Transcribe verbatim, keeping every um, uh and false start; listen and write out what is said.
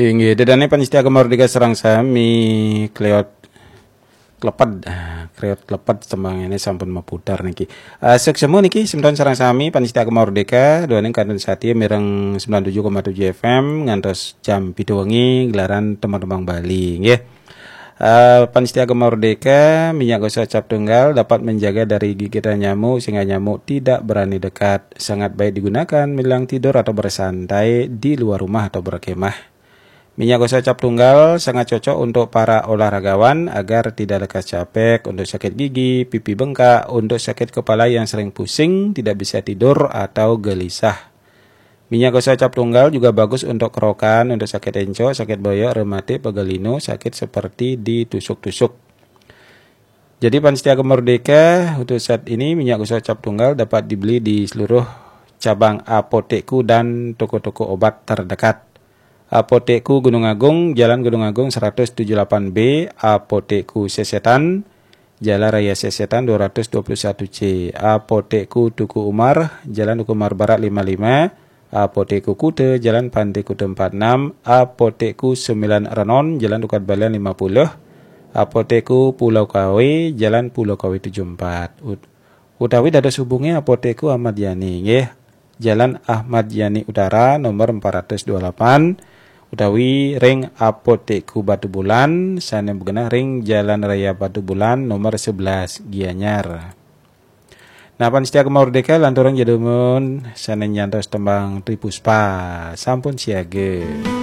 Inggih, dedane panitia Mardika serang sami kleot kleped kreot kleped tembang ini sampun maputar niki. Uh, seksemu niki semton sarang sami panitia Mardika doaning kanten sati mireng sembilan puluh tujuh koma tujuh F M ngantos jam pitu wengi gelaran tembang-tembang Bali nggih. Uh, panitia Mardika minyak gosok cap tunggal dapat menjaga dari gigitan nyamuk sehingga nyamuk tidak berani dekat. Sangat baik digunakan menjelang tidur atau bersantai di luar rumah atau berkemah. Minyak gosok cap tunggal sangat cocok untuk para olahragawan agar tidak lekas capek, untuk sakit gigi, pipi bengkak, untuk sakit kepala yang sering pusing, tidak bisa tidur atau gelisah. Minyak gosok cap tunggal juga bagus untuk kerokan, untuk sakit encok, sakit boyok, rematik, pegalino, sakit seperti ditusuk-tusuk. Jadi panitia Mardika untuk saat ini minyak gosok cap tunggal dapat dibeli di seluruh cabang apotekku dan toko-toko obat terdekat. Apotekku Gunung Agung, Jalan Gunung Agung seratus tujuh puluh delapan B, Apotekku Sesetan, Jalan Raya Sesetan dua ratus dua puluh satu C, Apotekku Tuku Umar, Jalan Tuku Umar Barat lima puluh lima, Apotekku Kute, Jalan Pantai Kute empat puluh enam, Apotekku sembilan Renon, Jalan Dukat Balian lima puluh, Apotekku Pulau Kawe, Jalan Pulau Kawe tujuh puluh empat. Utawi dados hubungnya Apotekku Ahmad Yani, nggih. Jalan Ahmad Yani Utara nomor empat ratus dua puluh delapan. Utawi ring Apotekku Batu Bulan, sana begenah ring Jalan Raya Batu Bulan nomor sebelas Gianyar. Nah, panitia Mardika lanturang jadumun sana nyantos tembang Tripuspa, sampun siage.